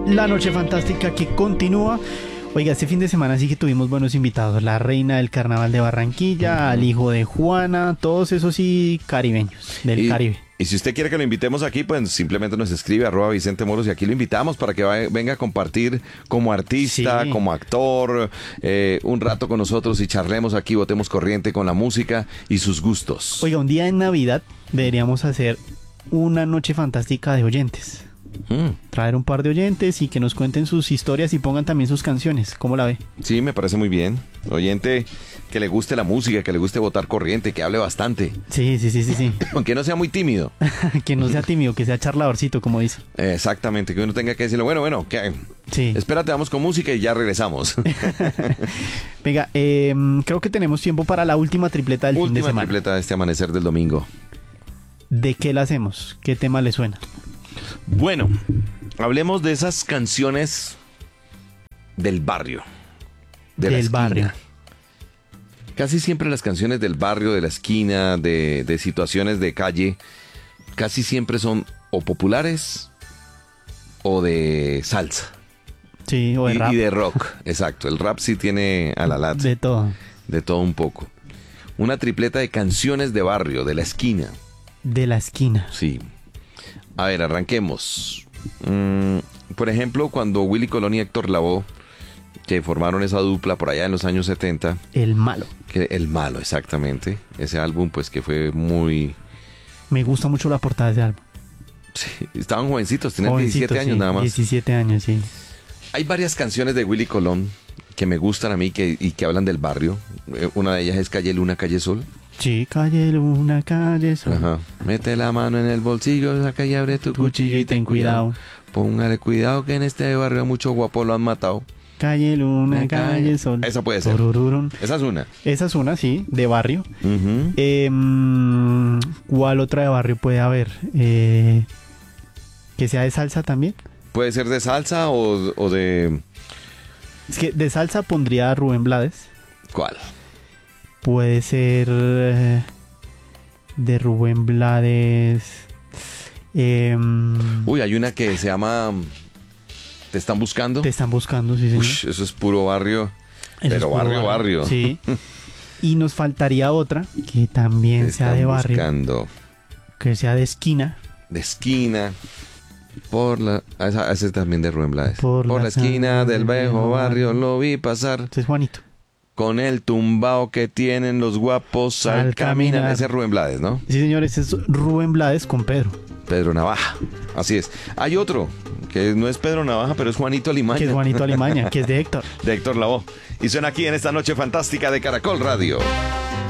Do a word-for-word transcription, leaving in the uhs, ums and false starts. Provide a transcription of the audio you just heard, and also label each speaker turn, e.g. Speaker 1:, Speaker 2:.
Speaker 1: La noche fantástica que continúa. Oiga, este fin de semana sí que tuvimos buenos invitados. La reina del carnaval de Barranquilla, al hijo de Juana, todos esos sí caribeños, del
Speaker 2: y,
Speaker 1: Caribe.
Speaker 2: Y si usted quiere que lo invitemos aquí, pues simplemente nos escribe arroba Vicente Moros y aquí lo invitamos para que vaya, venga a compartir como artista, sí. como actor, eh, un rato con nosotros y charlemos aquí, botemos corriente con la música y sus gustos.
Speaker 1: Oiga, un día en Navidad deberíamos hacer una noche fantástica de oyentes. Mm. Traer un par de oyentes y que nos cuenten sus historias y pongan también sus canciones. ¿Cómo la ve?
Speaker 2: Sí, me parece muy bien. Oyente que le guste la música, que le guste botar corriente, que hable bastante.
Speaker 1: Sí, sí, sí, sí, sí.
Speaker 2: Aunque no sea muy tímido.
Speaker 1: Que no sea tímido, que sea charladorcito, como dice.
Speaker 2: Exactamente, que uno tenga que decirle, bueno, bueno, que
Speaker 1: sí.
Speaker 2: espérate, vamos con música y ya regresamos.
Speaker 1: Venga, eh, creo que tenemos tiempo para la última tripleta del
Speaker 2: última
Speaker 1: fin de semana.
Speaker 2: Última tripleta de este amanecer del domingo.
Speaker 1: ¿De qué la hacemos? ¿Qué tema le suena?
Speaker 2: Bueno, hablemos de esas canciones del barrio. De
Speaker 1: del barrio.
Speaker 2: Casi siempre las canciones del barrio, de la esquina, de, de situaciones de calle, casi siempre son o populares o de salsa.
Speaker 1: Sí, o de
Speaker 2: y,
Speaker 1: rap.
Speaker 2: Y de rock, exacto. El rap sí tiene a la lata.
Speaker 1: De todo.
Speaker 2: De todo un poco. Una tripleta de canciones de barrio, de la esquina.
Speaker 1: De la esquina.
Speaker 2: Sí. A ver, arranquemos. Mm, por ejemplo, cuando Willy Colón y Héctor Lavoe, que formaron esa dupla por allá en los años setenta.
Speaker 1: El Malo.
Speaker 2: Que, el Malo, exactamente. Ese álbum, pues, que fue muy...
Speaker 1: Me gusta mucho la portada de ese álbum.
Speaker 2: Sí, estaban jovencitos, tenían
Speaker 1: jovencitos,
Speaker 2: diecisiete años
Speaker 1: sí,
Speaker 2: nada más.
Speaker 1: diecisiete años, sí.
Speaker 2: Hay varias canciones de Willy Colón que me gustan a mí que, y que hablan del barrio. Una de ellas es Calle Luna, Calle Sol.
Speaker 1: Sí, Calle Luna, Calle Sol.
Speaker 2: Ajá. Mete la mano en el bolsillo, saca y abre tu cuchillo y ten cuidado. Póngale cuidado que en este barrio mucho guapo lo han matado.
Speaker 1: Calle Luna,
Speaker 2: calle.
Speaker 1: Calle Sol.
Speaker 2: Esa puede ser.
Speaker 1: Turururun.
Speaker 2: Esa es una.
Speaker 1: Esa es una, sí, de barrio.
Speaker 2: Uh-huh.
Speaker 1: Eh, ¿Cuál otra de barrio puede haber? Eh, ¿Que sea de salsa también?
Speaker 2: Puede ser de salsa o, o de...
Speaker 1: Es que de salsa pondría a Rubén Blades.
Speaker 2: ¿Cuál?
Speaker 1: Puede ser eh, de Rubén Blades. Eh,
Speaker 2: Uy, hay una que se llama... ¿Te están buscando?
Speaker 1: Te están buscando, sí, señor.
Speaker 2: Ush, eso es puro barrio.
Speaker 1: Eso
Speaker 2: pero barrio, barrio.
Speaker 1: Sí. Y nos faltaría otra que también
Speaker 2: Te
Speaker 1: sea de barrio.
Speaker 2: Buscando.
Speaker 1: Que sea de esquina.
Speaker 2: De esquina. Por la... Esa, esa es también de Rubén Blades.
Speaker 1: Por,
Speaker 2: Por
Speaker 1: la,
Speaker 2: la esquina del viejo barrio lo vi pasar.
Speaker 1: Este es Juanito.
Speaker 2: Con el tumbao que tienen los guapos al, al caminar. caminar. Ese es Rubén Blades, ¿no?
Speaker 1: Sí, señores, es Rubén Blades con Pedro.
Speaker 2: Pedro Navaja. Así es. Hay otro que no es Pedro Navaja, pero es Juanito Alimaña.
Speaker 1: Que es Juanito Alimaña, que es de Héctor.
Speaker 2: De Héctor Lavoe. Y suena aquí en esta noche fantástica de Caracol Radio.